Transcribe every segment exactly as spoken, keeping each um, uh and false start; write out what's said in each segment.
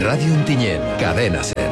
Ràdio Ontinyent, Cadena Ser.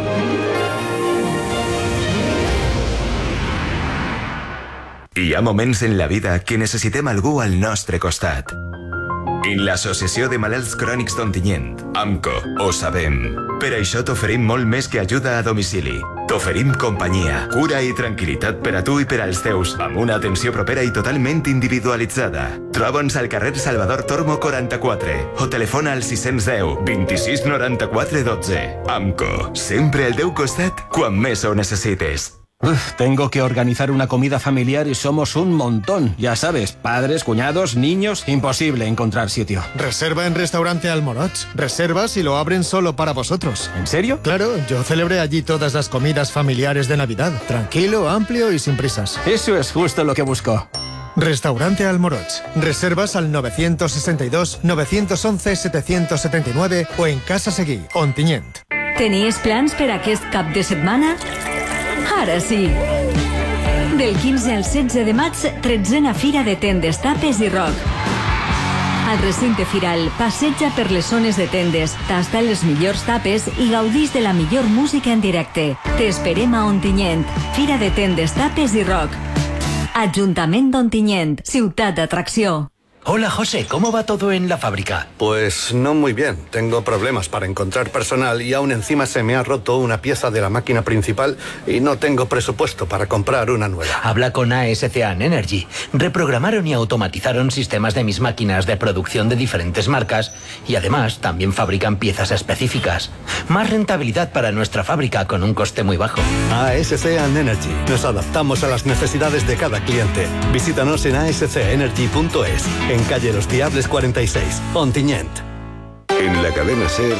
Hi ha moments en la vida que necessitem algú al nostre costat. En l'Associació de Malalts Crònics d'Ontinyent, AMCO, ho sabem. Per això t'oferim molt més que ajuda a domicili. T'oferim companyia, cura i tranquil·litat per a tu i per als teus, amb una atenció propera i totalment individualitzada. Troba'ns al carrer Salvador Tormo quaranta-quatre o telefona al sis cents deu, vint-i-sis noranta-quatre dotze. AMCO, sempre al teu costat quan més ho necessites. Uf, tengo que organizar una comida familiar y somos un montón. Ya sabes, padres, cuñados, niños, imposible encontrar sitio. Reserva en Restaurante Almoroch. Reservas y lo abren solo para vosotros. ¿En serio? Claro, yo celebré allí todas las comidas familiares de Navidad. Tranquilo, amplio y sin prisas. Eso es justo lo que busco. Restaurante Almoroch. Reservas al nueve sesenta y dos, nueve once, setecientos setenta y nueve o en Casa Seguí, Ontinyent. Tenies plans per aquest cap de setmana? Ara sí! Del quinze al setze de maig, tretzena Fira de Tendes, Tapes i Rock. Al recinte firal, passeja per les zones de tendes, tasta les millors tapes i gaudís de la millor música en directe. T'esperem a Ontinyent. Fira de Tendes, Tapes i Rock. Ajuntament d'Ontinyent, ciutat d'atracció. Hola, José, ¿cómo va todo en la fábrica? Pues no muy bien. Tengo problemas para encontrar personal y aún encima se me ha roto una pieza de la máquina principal y no tengo presupuesto para comprar una nueva. Habla con A S C A Energy. Reprogramaron y automatizaron sistemas de mis máquinas de producción de diferentes marcas y además también fabrican piezas específicas. Más rentabilidad para nuestra fábrica con un coste muy bajo. A S C A Energy. Nos adaptamos a las necesidades de cada cliente. Visítanos en a s c energy punto es. En calle Los Diables cuarenta y seis, Ontinyent. En la cadena Ser,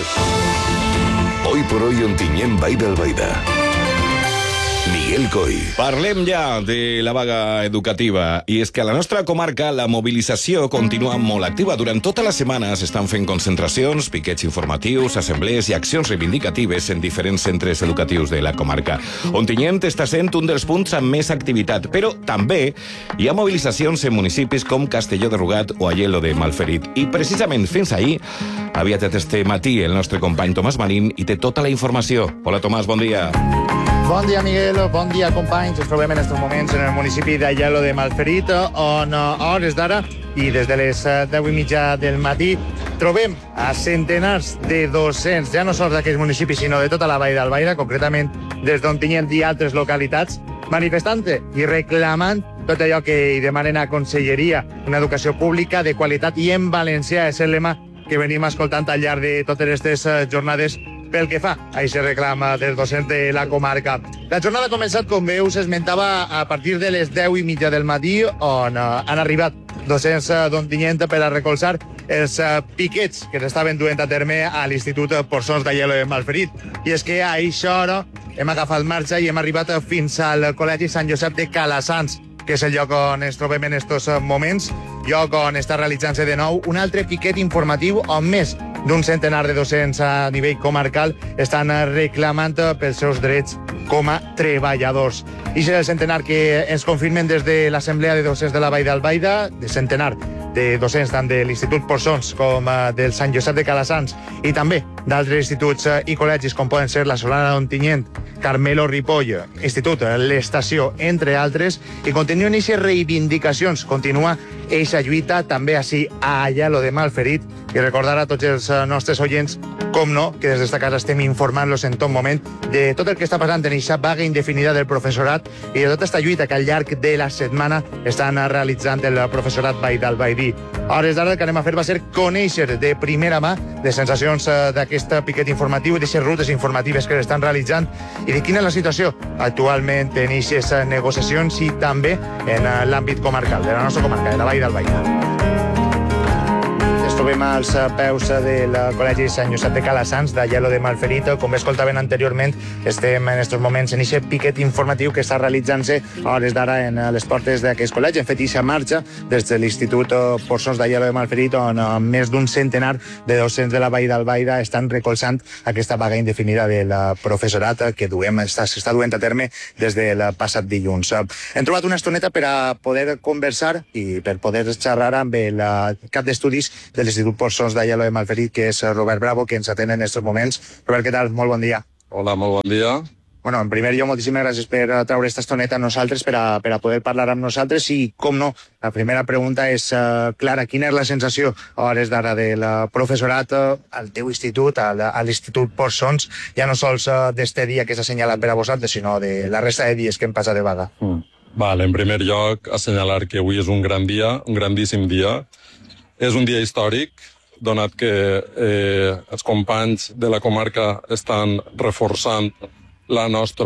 hoy por hoy Ontinyent Baida Albaida. Miguel Coy. Parlem ja de la vaga educativa. I és que a la nostra comarca la mobilització continua molt activa. Durant tota la setmana s'estan fent concentracions, piquets informatius, assemblees i accions reivindicatives en diferents centres educatius de la comarca. Ontinyent està sent un dels punts amb més activitat, però també hi ha mobilitzacions en municipis com Castelló de Rugat o Aielo de Malferit. I precisament fins ahir ha viatjat este matí el nostre company Tomàs Marín i té tota la informació. Hola Tomàs, bon dia. Bon dia, Miguel. Bon dia, companys. Ens trobem en aquests moments en el municipi d'Aielo de Malferit, on a hores d'ara i des de les deu i mitja del matí trobem a centenars de docents, ja no sols d'aquells municipis, sinó de tota la Vall d'Albaida, concretament des d'Ontinyent i altres localitats, manifestant-se i reclamant tot allò que hi demanen a Conselleria, una educació pública de qualitat i en valencià. És el lema que venim escoltant al llarg de totes aquestes jornades pel que fa a aquest reclam dels docents de la comarca. La jornada ha començat, com bé us esmentava, a partir de les deu i mitja del matí, on han arribat docents d'Ontinyent per a recolzar els piquets que s'estaven duent a terme a l'Institut Porçons d'Aielo de Malferit. I és que a aquesta hora hem agafat marxa i hem arribat fins al Col·legi Sant Josep de Calassanç, que és el lloc on ens trobem en aquests moments, lloc on està realitzant-se de nou un altre piquet informatiu on més d'un centenar de docents a nivell comarcal estan reclamant pels seus drets com a treballadors. I és el centenar que ens confirmen des de l'Assemblea de Docents de la Vall d'Albaida, de centenar de docents tant de l'Institut Porçons com del Sant Josep de Calassanç i també d'altres instituts i col·legis com poden ser la Solana d'Ontinyent, Carmelo Ripoll, Institut L'Estació, entre altres, i continuen aquestes reivindicacions, continua aquesta lluita també així a Aielo de Malferit, i recordar a tots els nostres oients, com no, que des d'esta casa estem informant-los en tot moment de tot el que està passant en aquesta vaga indefinida del professorat i de tota aquesta lluita que al llarg de la setmana estan realitzant el professorat vall d'albaidí. A hores d'ara el que anem a fer va ser conèixer de primera mà les sensacions d'aquest piquet informatiu i d'aquestes rutes informatives que estan realitzant i de quina és la situació actualment en aquestes negociacions i també en l'àmbit comarcal, de la nostra comarca, de la Vall d'Albaida. Ens trobem als peus del Col·legi Sant Josep de Calassanç d'Aielo de Malferit. Com bé escoltaven anteriorment, estem en aquests moments en aquest piquet informatiu que està realitzant-se a hores d'ara en les portes d'aquest col·legi. Hem fet aquesta marxa des de l'Institut Porçons d'Aielo de Malferit, on més d'un centenar de docents de la Vall d'Albaida estan recolzant aquesta vaga indefinida del professorat que duem, s'està duent a terme des del passat dilluns. Hem trobat una estoneta per a poder conversar i per poder xerrar amb el cap d'estudis de l'Institut Porsons d'Aielo de Malferit, que és Robert Bravo, que ens atén en aquests moments. Robert, què tal? Molt bon dia. Hola, molt bon dia. Bueno, en primer lloc, moltíssimes gràcies per treure aquesta estoneta a nosaltres, per a, per a poder parlar amb nosaltres i, com no, la primera pregunta és, uh, Clara, quina és la sensació a hores d'ara del professorat al teu institut, al, a l'Institut Porsons, ja no sols uh, d'este dia que s'ha assenyalat per a vosaltres, sinó de la resta de dies que hem passat de vaga? Mm. Vale, en primer lloc, assenyalar que avui és un gran dia, un grandíssim dia. És un dia històric, donat que eh, els companys de la comarca estan reforçant la nostra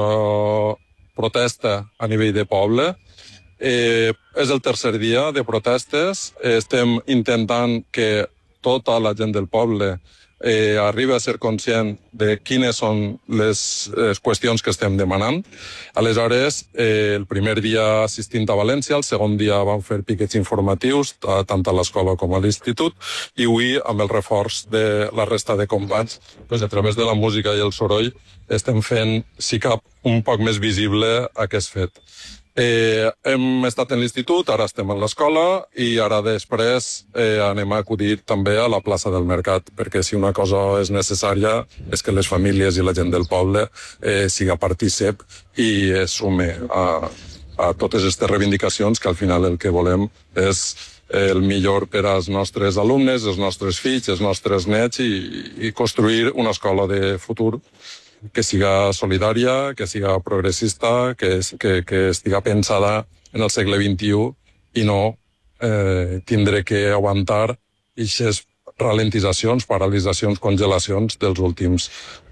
protesta a nivell de poble. Eh, és el tercer dia de protestes. Estem intentant que tota la gent del poble eh, arribi a ser conscient de quines són les, les qüestions que estem demanant. Aleshores, eh, el primer dia assistint a València, el segon dia vam fer piquets informatius, tant a l'escola com a l'institut, i avui, amb el reforç de la resta de companys, doncs, a través de la música i el soroll, estem fent, si cap, un poc més visible aquest fet. Eh, hem estat en l'institut, ara estem en l'escola i ara després eh, anem a acudir també a la plaça del Mercat, perquè si una cosa és necessària és que les famílies i la gent del poble eh, siga partícip i es sume a, a totes aquestes reivindicacions, que al final el que volem és el millor per als nostres alumnes, els nostres fills, els nostres nets i, i construir una escola de futur que siga solidària, que siga progressista, que, que, que estiga pensada en el segle vint-i-u i no eh, tindre que aguantar aquestes ralentitzacions, paralitzacions, congelacions dels últims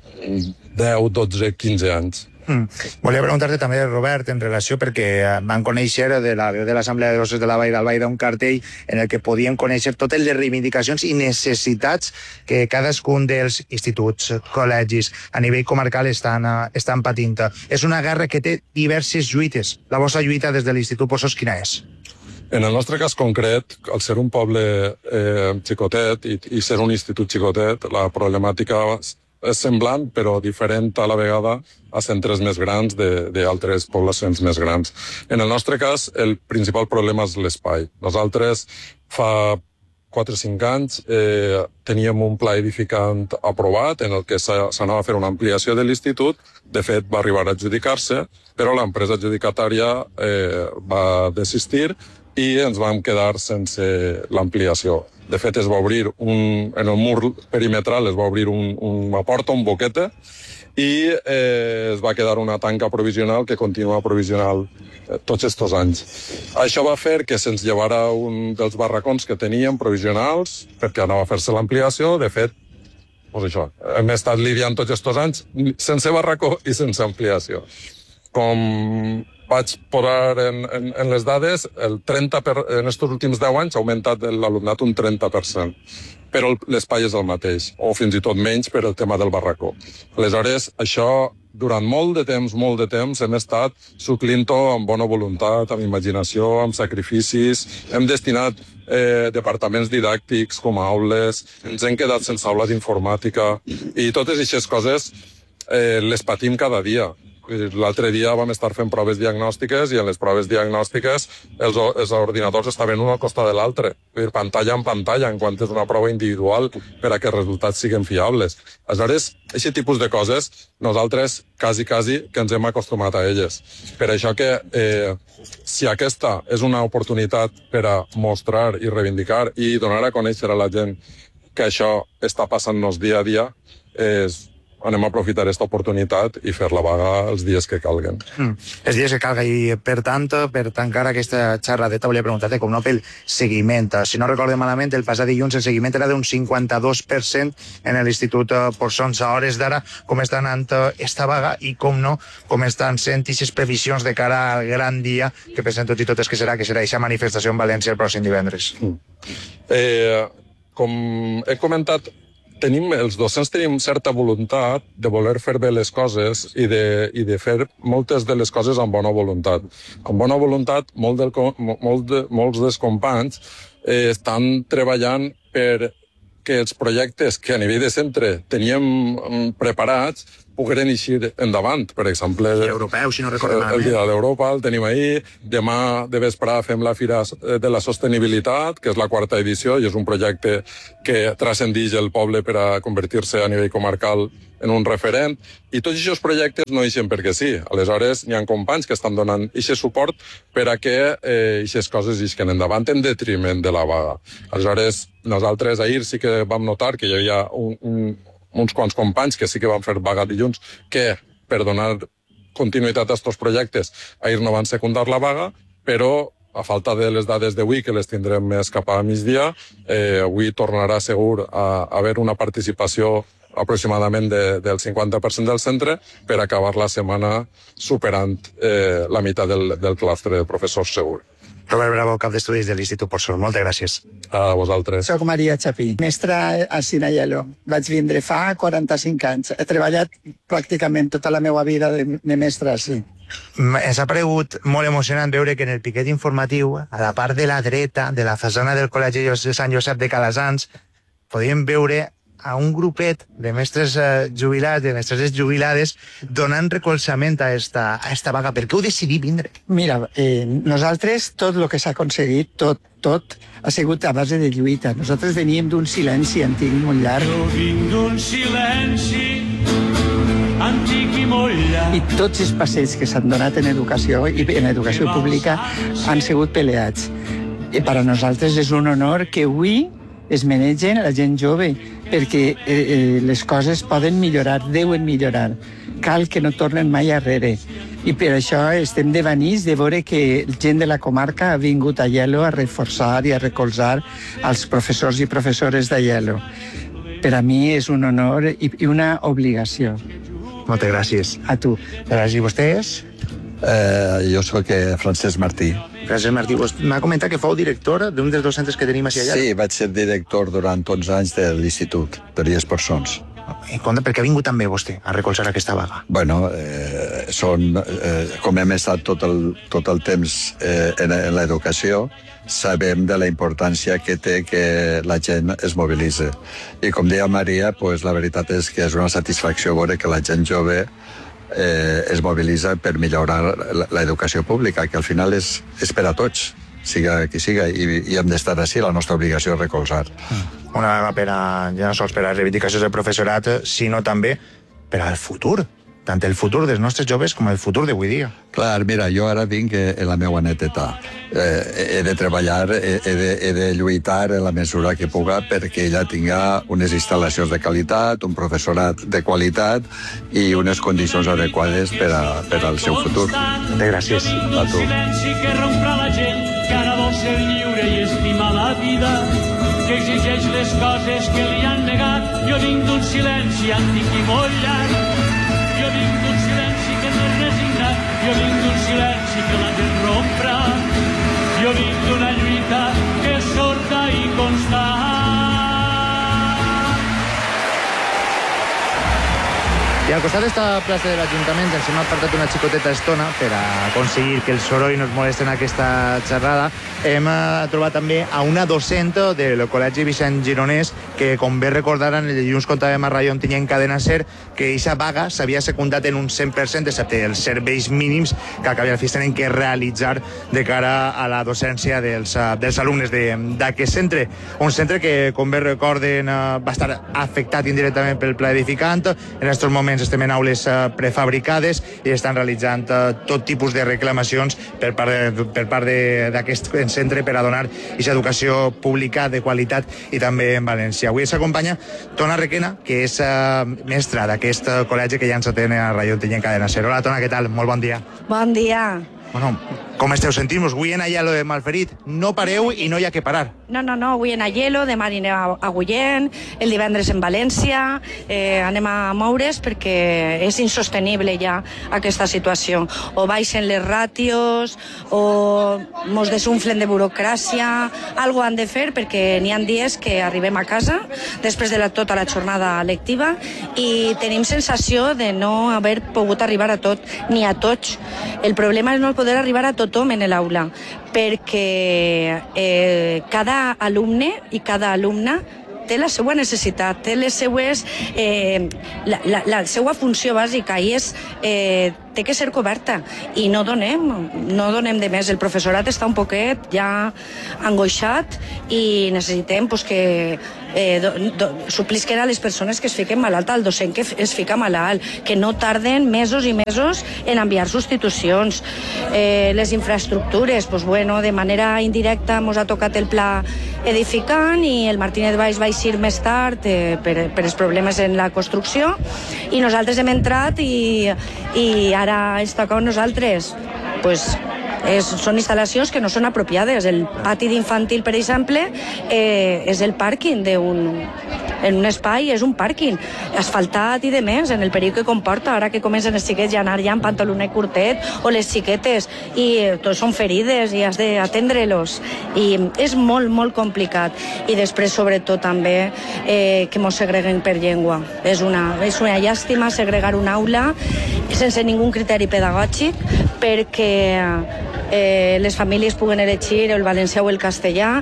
deu, dotze, quinze anys. Mm. Volia preguntar-te també, Robert, en relació, perquè van conèixer de la veu de l'Assemblea de Grossos de la Vall d'Albaida un cartell en el que podien conèixer totes les reivindicacions i necessitats que cadascun dels instituts, col·legis, a nivell comarcal estan, estan patint. És una guerra que té diverses lluites. La vostra lluita des de l'Institut Porsons, quina és? En el nostre cas concret, al ser un poble eh, xicotet i, i ser un institut xicotet, la problemàtica és semblant, però diferent a la vegada a centres més grans d'altres poblacions més grans. En el nostre cas, el principal problema és l'espai. Nosaltres, fa quatre o cinc anys, eh, teníem un pla edificant aprovat en el que s'anava a fer una ampliació de l'institut. De fet, va arribar a adjudicar-se, però l'empresa adjudicatària eh, va desistir i ens vam quedar sense l'ampliació. De fet, es va obrir un, en el mur perimetral es va obrir un, una porta, un boquete, i eh, es va quedar una tanca provisional que continua provisional eh, tots aquests anys. Això va fer que se'ns llevara un dels barracons que teníem provisionals perquè anava a fer-se l'ampliació. De fet, doncs això, hem estat lidiant tots aquests anys sense barracó i sense ampliació. Com vaig posar en, en, en les dades, el trenta per, en aquests últims deu anys ha augmentat l'alumnat un trenta per cent, però l'espai és el mateix, o fins i tot menys per el tema del barracó. Aleshores, això, durant molt de temps, molt de temps, hem estat suclint-ho amb bona voluntat, amb imaginació, amb sacrificis, hem destinat eh, departaments didàctics com a aules, ens hem quedat sense aules d'informàtica, i totes aquestes coses eh, les patim cada dia. L'altre dia vam estar fent proves diagnòstiques i en les proves diagnòstiques els, els ordinadors estaven un al costat de l'altre, pantalla en pantalla, en quant és una prova individual per a que els resultats siguin fiables. Aleshores, aquest tipus de coses nosaltres quasi, quasi que ens hem acostumat a elles. Per això que eh, si aquesta és una oportunitat per a mostrar i reivindicar i donar a conèixer a la gent que això està passant-nos dia a dia, és... anem a aprofitar aquesta oportunitat i fer la vaga els dies que calguen. Mm. Els dies que calga, i per tant, per tancar aquesta xerradeta, volia preguntar-te com no pel seguiment. Si no recorde malament, el passat dilluns el seguiment era d'un cinquanta-dos per cent en l'Institut Porsons. A hores d'ara, com està anant esta vaga i com no, com estan sent aquestes previsions de cara al gran dia que pensem tots i totes que serà, que serà aquesta manifestació en València el pròxim divendres. Mm. Eh, com he comentat, tenim, els docents tenim certa voluntat de voler fer bé les coses i de, i de fer moltes de les coses amb bona voluntat. Amb bona voluntat, molt del, molt de, molts dels companys eh, estan treballant per que els projectes que a nivell de centre teníem preparats pogueren eixir endavant. Per exemple, el europeu, si no recordem el, el Dia d'Europa el tenim ahir, demà de vesprà fem la Fira de la Sostenibilitat, que és la quarta edició, i és un projecte que transcendix el poble per a convertir-se a nivell comarcal en un referent, i tots aquests projectes no eixen perquè sí. Aleshores, hi ha companys que estan donant aquest suport per a que aquestes eh, coses isquen endavant en detriment de la vaga. Aleshores, nosaltres ahir sí que vam notar que hi havia un, un, uns quants companys que sí que van fer vaga dilluns, que per donar continuïtat a aquests projectes ahir no van secundar la vaga, però a falta de les dades d'avui, que les tindrem més cap a migdia, eh, avui tornarà segur a, a haver una participació aproximadament de, del cinquanta per cent del centre per acabar la setmana superant eh, la meitat del, del claustre de professors segur. Robert Bravo, cap d'estudis de l'Institut Portsol. Moltes gràcies. A vosaltres. Soc Maria Chapí, mestra a Sinaielo. Vaig vindre fa quaranta-cinc anys. He treballat pràcticament tota la meva vida de, de mestra, sí. Ens ha paregut molt emocionant veure que en el piquet informatiu, a la part de la dreta de la façana del Col·legi de Sant Josep de Calasans, podíem veure a un grupet de mestres eh, jubilats, de mestres jubilades, donant recolzament a esta, a esta vaga. Per què heu decidit vindre? Mira, eh, nosaltres tot el que s'ha aconseguit, tot, tot, ha sigut a base de lluita. Nosaltres veníem d'un silenci antic molt llarg. Jo vinc d'un silenci antic i molt llarg. I tots els passeig que s'han donat en educació i en educació pública han sigut peleats. I per a nosaltres és un honor que avui es manegen la gent jove, perquè eh, les coses poden millorar, deuen millorar. Cal que no tornen mai arrere. I per això estem devanits de veure que gent de la comarca ha vingut a Aielo a reforçar i a recolzar els professors i professores d'Aielo. Per a mi és un honor i, i una obligació. Moltes gràcies. A tu. Gràcies. I vostès? Eh, jo soc eh, Francesc Martí. Francesc Martí, m'ha comentat que fou director d'un dels dos centres que tenim així allà. Sí, vaig ser director durant onze anys de l'Institut de les Persones. I com, per què ha vingut també vostè a recolzar aquesta vaga? Bueno, eh, són, eh, com hem estat tot el, tot el temps eh, en, en l'educació, sabem de la importància que té que la gent es mobilitzi. I com deia Maria, pues, la veritat és que és una satisfacció veure que la gent jove eh, es mobilitza per millorar l'educació pública, que al final és, és per a tots, siga qui siga, i, i hem d'estar així, la nostra obligació és recolzar. Una vaga per a, ja no sols per a les reivindicacions del professorat, sinó també per al futur, tant el futur dels nostres joves com el futur d'avui dia. Clar, mira, jo ara vinc en la meva neteta. Eh, he de treballar, he, he, de, he de lluitar en la mesura que puga perquè ella tinga unes instal·lacions de qualitat, un professorat de qualitat i unes condicions adequades per, a, per al seu futur. De gràcies. A tu. Que rompre la gent que ara vol ser lliure i estimar la vida, que exigeix les coses que li han negat. Jo vinc d'un silenci antic i molt llarg. Jo vinc d'un silenci que no és resignat. Jo vinc d'un silenci que la gent rompra. Jo vinc d'una lluita que és sorda i constant. I al costat d'esta plaça de l'Ajuntament ens hem apartat una xicoteta estona per a aconseguir que el soroll no es molesti en aquesta xerrada. Hem trobat també a una docent del Col·legi Vicent Gironès que, com bé recordaran, el dilluns contàvem a Ràdio Ontinyent Cadena Ser que aquesta vaga s'havia secundat en un cent per cent, excepte els serveis mínims que al cap i al fi tenen que realitzar de cara a la docència dels, dels alumnes d'aquest centre. Un centre que, com bé recorden, va estar afectat indirectament pel pla edificant. En aquests moments estem en aules prefabricades i estan realitzant tot tipus de reclamacions per part, per part d'aquest centre per a donar aquesta educació pública de qualitat i també en València. Avui s'acompanya Tona Requena, que és uh, mestra d'aquest col·legi que ja ens atén a Ràdio Ontinyent Cadena Ser. Hola, Tona, què tal? Molt bon dia. Bon dia. Bueno, com esteu sentint-vos? Avui en Aielo de Malferit no pareu i no hi ha que parar. No, no, no, avui en Aielo, demà anirem a Agullent, el divendres en València, eh, anem a moure's perquè és insostenible ja aquesta situació. O baixen les ràtios, o mos desunflen de burocràcia, algo han de fer perquè n'hi ha dies que arribem a casa després de la, tota la jornada lectiva i tenim sensació de no haver pogut arribar a tot, ni a tots. El problema és no poder arribar a tothom en l'aula, perquè eh, cada alumne i cada alumna té la seva necessitat, té les seues, eh, la, la, la seva funció bàsica i és eh, té que ser coberta i no donem, no donem de més. El professorat està un poquet ja angoixat i necessitem pues, que eh, do, do, suplisquen a les persones que es fiquen malalt, al docent que es fica malalt, que no tarden mesos i mesos en enviar substitucions. Eh, les infraestructures, pues, bueno, de manera indirecta ens ha tocat el pla edificant i el Martínez Valls va eixir més tard eh, per, per els problemes en la construcció i nosaltres hem entrat i, i ara ens toca a nosaltres. Pues, és, són instal·lacions que no són apropiades. El pati d'infantil, per exemple, eh, és el pàrquing d'un en un espai, és un pàrquing asfaltat i de més, en el perill que comporta ara que comencen els xiquets ja a anar ja en pantalonet curtet o les xiquetes i eh, tots són ferides i has d'atendre-los i és molt, molt complicat i després sobretot també eh, que mos segreguen per llengua. És una, és una llàstima segregar una aula sense ningú criteri pedagògic perquè eh, les famílies puguen elegir el valencià o el castellà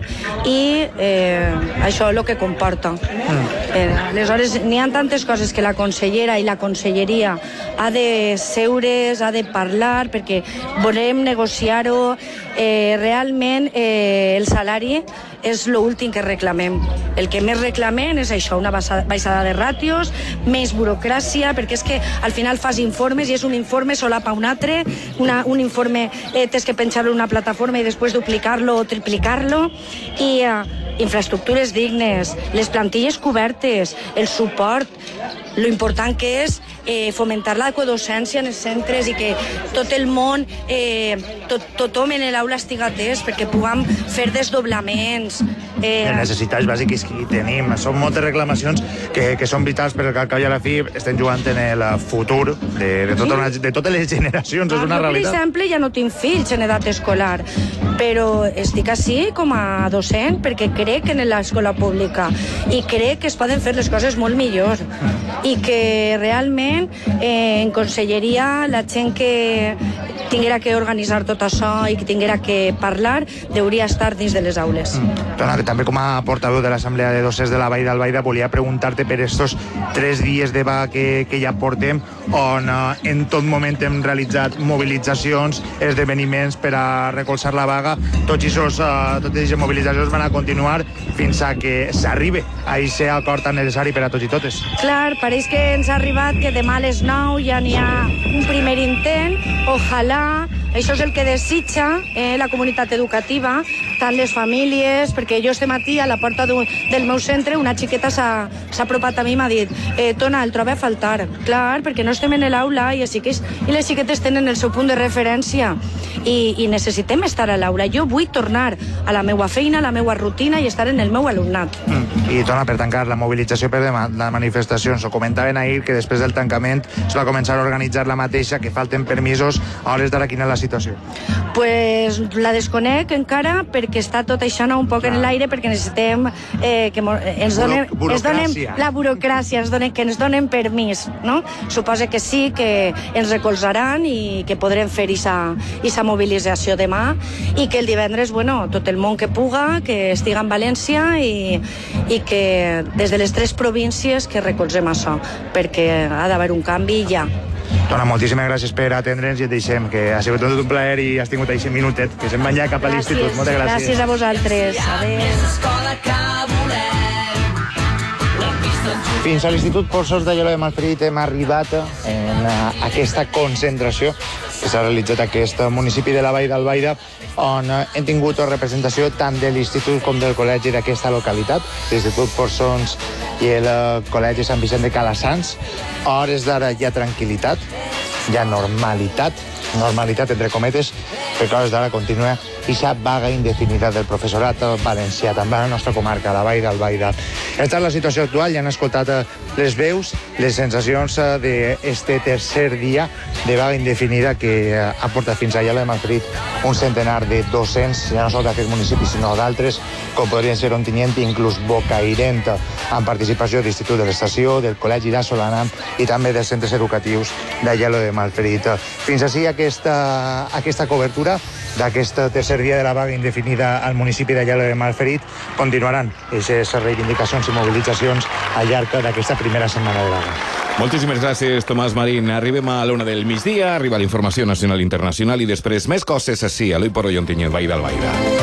i eh, això és el que comporta. Mm. Eh, aleshores, n'hi ha tantes coses que la consellera i la conselleria ha de seure's, ha de parlar, perquè volem negociar-ho. Eh, realment, eh, el salari és l'últim que reclamem. El que més reclamem és això, una baixada de ràtios, més burocràcia, perquè és que al final fas informes i és un informe solapa un altre, una, un informe eh, tens que penjar-lo en una plataforma i després duplicar-lo o triplicar-lo, i eh, infraestructures dignes, les plantilles cobertes, el suport, lo important que és eh, fomentar la codocència en els centres i que tot el món, eh, tot, tothom en l'aula estiga atès perquè puguem fer desdoblaments. Eh... Les necessitats bàsiques que tenim. Són moltes reclamacions que, que són vitals perquè al cap i a la fi estem jugant en el futur de, de, tota una, de totes les generacions. Ah, és una jo, realitat. Per exemple, ja no tinc fills en edat escolar, però estic així com a docent perquè crec en l'escola pública i crec que es poden fer les coses molt millor i que realment eh, en conselleria la gent que tinguera que organitzar tot això i que tinguera que parlar hauria estar dins de les aules. Mm. Dona, que també com a portaveu de l'Assemblea de Docents de la Vall d'Albaida volia preguntar-te per estos tres dies de vaga que, que ja portem on eh, en tot moment hem realitzat mobilitzacions, esdeveniments per a recolzar la vaga. Tots aquests, eh, totes aquestes mobilitzacions van a continuar fins a que s'arribe a aquest acord tan necessari per a tots i totes. Clar, pareix que ens ha arribat que demà a les nou ja n'hi ha un primer intent. Ojalà, això és el que desitja eh, la comunitat educativa, tant les famílies, perquè jo este matí a la porta del meu centre una xiqueta s'ha apropat a mi i m'ha dit eh, Tona, el trobo a faltar. Clar, perquè no estem en l'aula i, i les xiquetes tenen el seu punt de referència i, i necessitem estar a l'aula. Jo vull tornar a la meva feina, a la meva rutina i estar en el meu alumnat. Mm. I Tona, per tancar, la mobilització per demà, la manifestació, ens ho comentaven ahir que després del tancament es va començar a organitzar la mateixa, que falten permisos. A hores d'ara, quina és la situació? Pues la desconec encara perquè està tot això un poc en l'aire, perquè necessitem eh, que ens donen, Buro ens donen la burocràcia, ens donen, que ens donen permís, no? Suposa que sí, que ens recolzaran i que podrem fer aquesta mobilització demà i que el divendres, bueno, tot el món que puga, que estiga en València i, i que des de les tres províncies que recolzem això, perquè ha d'haver un canvi ja. Dona, moltíssimes gràcies per atendre'ns i et deixem, que ha sigut tot un plaer i has tingut aquest minutet, que se'n van ja cap a l'institut. Moltes gràcies. Gràcies a vosaltres. Adéu. Fins a l'Institut Porços d'Aielo de Malferit hem arribat en aquesta concentració que s'ha realitzat a aquest municipi de la Vall d'Albaida, on hem tingut representació tant de l'Institut com del Col·legi d'aquesta localitat, l'Institut Porçons i el Col·legi Sant Vicent de Calassans. A hores d'ara hi ha tranquil·litat, hi ha normalitat, normalitat entre cometes, perquè a hores d'ara continua aquesta vaga indefinida del professorat valencià, també a la nostra comarca, a la Vall d'Albaida. Aquesta és la situació actual, ja han escoltat les veus, les sensacions d'este tercer dia de vaga indefinida que ha portat fins allà a Malferit un centenar de docents, ja no sols d'aquest municipi, sinó d'altres, com podrien ser Ontinyent i inclús Bocairent, amb participació de l'Institut de l'Estació, del Col·legi de Solana i també dels centres educatius d'Aielo de Malferit. Fins així aquesta, aquesta cobertura d'aquest tercer dia de la vaga indefinida al municipi d'Aielo de Malferit, continuaran aquestes reivindicacions i mobilitzacions al llarg d'aquesta primera setmana de vaga. Moltíssimes gràcies, Tomàs Marín. Arribem a l'una del migdia, arriba la informació nacional i internacional i després més coses així, a l'Oi por Hoy Ontinyent, Vall d'Albaida.